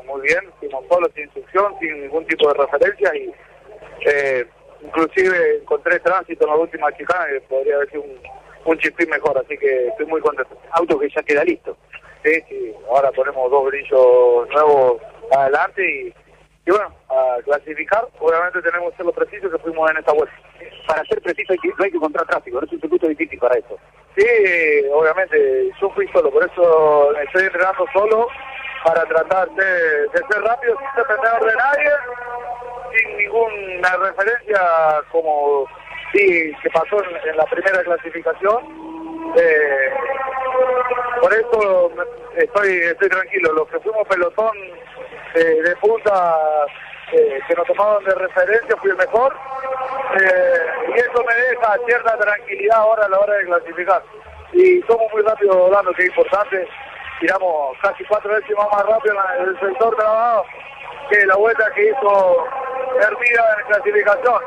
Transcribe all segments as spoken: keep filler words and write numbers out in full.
muy bien, fuimos solos, sin instrucción, sin ningún tipo de referencia y eh, inclusive encontré tránsito en la última chicana que podría haber sido un, un chispín mejor, así que estoy muy contento. Auto que ya queda listo. Sí, sí, ahora ponemos dos brillos nuevos adelante y, y bueno, a clasificar, obviamente tenemos que ser lo preciso que fuimos en esta vuelta. Para ser preciso hay que, no hay que encontrar tráfico, no es un circuito difícil para eso. Sí, obviamente, yo fui solo, por eso estoy entrenando solo para tratar de, de ser rápido sin depender de nadie, sin ninguna referencia como sí que pasó en, en la primera clasificación. Eh, por eso estoy estoy tranquilo. Los que fuimos pelotón eh, de punta eh, que nos tomaron de referencia fui el mejor. Eh, y eso me deja cierta tranquilidad ahora a la hora de clasificar. Y somos muy rápidos volando, que es importante. Tiramos casi cuatro décimas más rápido en el sector trabado que la vuelta que hizo Hermida en clasificación.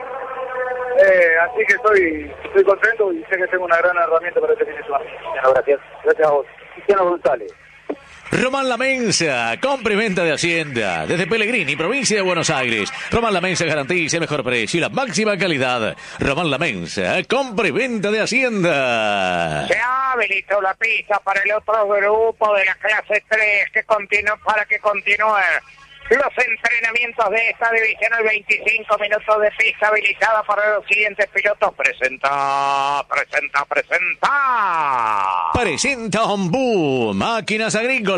Eh, así que estoy estoy contento y sé que tengo una gran herramienta para este fin de semana. Bueno, gracias. Gracias a vos. Cristiano González. Román La Mensa, complementa de Hacienda, desde Pellegrini, provincia de Buenos Aires. Román La Mensa garantiza el mejor precio y la máxima calidad. Román La Mensa, complementa de Hacienda. Se ha habilitado la pista para el otro grupo de la clase tres que continúa, para que continúen los entrenamientos de esta división. El veinticinco minutos de pista habilitada para los siguientes pilotos. Presenta, presenta, presenta. Presenta Ombú, máquinas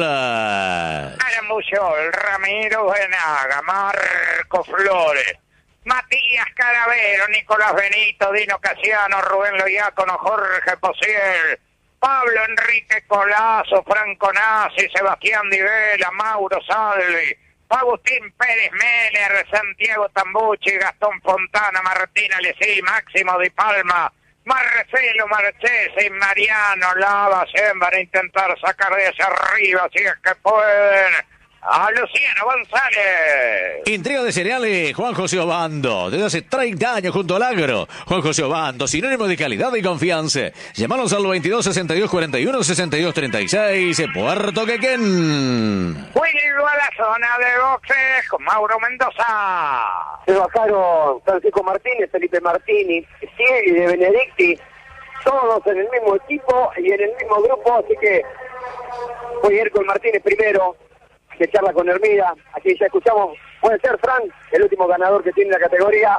agrícolas. Alan Bullol, Ramiro Benaga, Marco Flores, Matías Caravero, Nicolás Benito, Dino Casiano, Rubén Loiácono, Jorge Posiel, Pablo Enrique Colazo, Franco Nasi, Sebastián Di Vela, Mauro Salvi, Agustín Pérez Meller, Santiago Tambucci, Gastón Fontana, Martín Alessi, Máximo Di Palma, Marcelo Marchese y Mariano Lava se van a intentar sacar de hacia arriba si es que pueden a Luciano González. Entrega de cereales Juan José Obando, desde hace treinta años junto al agro. Juan José Obando, sinónimo de calidad y confianza. Llámanos al veintidós sesenta y dos cuarenta y uno sesenta y dos treinta y seis, Puerto Quequén. Vuelvo a la zona de boxes con Mauro Mendoza. Se bajaron Francisco Martínez, Felipe Martini, Cieli de Benedicti, todos en el mismo equipo y en el mismo grupo, así que voy a ir con Martínez primero, que charla con Hermida. Aquí ya escuchamos, puede ser Frank, el último ganador que tiene la categoría,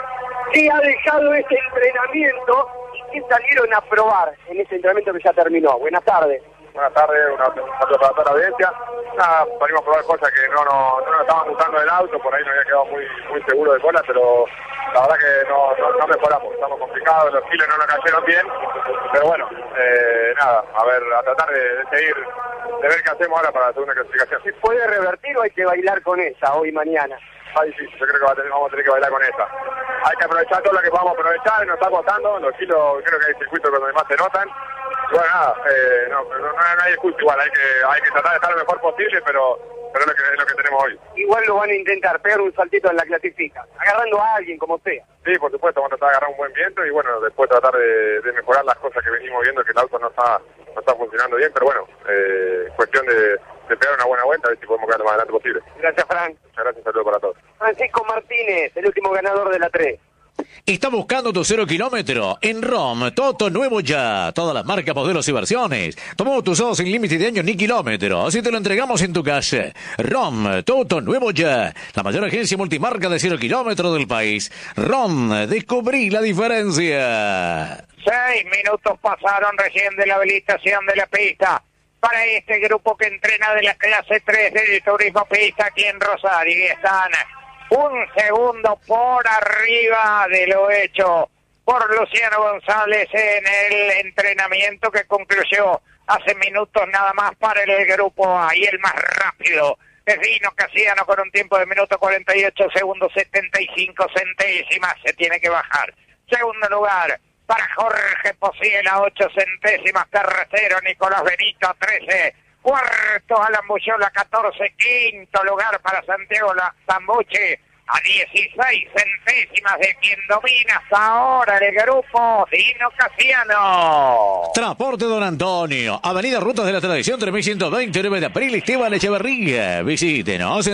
que ha dejado ese entrenamiento y que salieron a probar en ese entrenamiento que ya terminó. Buenas tardes. Buenas tardes, una saludo para toda la audiencia. Nada, venimos a probar cosas que no, no, no nos estaban gustando del auto, por ahí nos había quedado muy muy seguro de cola, pero la verdad que no, no, no mejoramos, estamos complicados, los kilos no nos cayeron bien, pero bueno, eh, nada, a ver, a tratar de, de seguir, de ver qué hacemos ahora para la segunda clasificación. ¿Se puede revertir o hay que bailar con esa hoy y mañana? Está difícil, yo creo que va a tener, vamos a tener que bailar con esa. Hay que aprovechar todo lo que podamos aprovechar, nos está costando, los kilos creo que hay circuitos donde más se notan. Bueno, nada, eh, no, no, no, no hay excusa igual, hay que, hay que tratar de estar lo mejor posible, pero, pero es, lo que, es lo que tenemos hoy. Igual lo van a intentar, pegar un saltito en la clasifica, agarrando a alguien como sea. Sí, por supuesto, vamos a tratar de agarrar un buen viento y bueno, después tratar de, de mejorar las cosas que venimos viendo, que el auto no está no está funcionando bien, pero bueno, eh, cuestión de, de pegar una buena vuelta, a ver si podemos quedar lo más adelante posible. Gracias, Frank. Muchas gracias, saludos para todos. Francisco Martínez, el último ganador de la tres. Está buscando tu cero kilómetro en ROM, Toto nuevo ya. Todas las marcas, modelos y versiones. Tomamos tus ojos sin límite de años ni kilómetros. Así te lo entregamos en tu casa. ROM, Toto nuevo ya. La mayor agencia multimarca de cero kilómetros del país. ROM, descubrí la diferencia. Seis minutos pasaron recién de la habilitación de la pista para este grupo que entrena de la clase tres del turismo pista aquí en Rosario. Y están un segundo por arriba de lo hecho por Luciano González en el entrenamiento que concluyó hace minutos nada más para el grupo A. Y el más rápido es Dino Casiano con un tiempo de minuto cuarenta y ocho segundos setenta y cinco centésimas. Se tiene que bajar. Segundo lugar para Jorge Posiel a ocho centésimas. Tercero Nicolás Benito a trece. Cuarto Alan Bullol a catorce. Quinto lugar para Santiago Tambucci a dieciséis centésimas de quien domina hasta ahora el grupo, Dino Casiano. Transporte Don Antonio, Avenida Rutas de la Tradición tres mil ciento veinte, nueve de abril, Esteban Echeverría. Visítenos.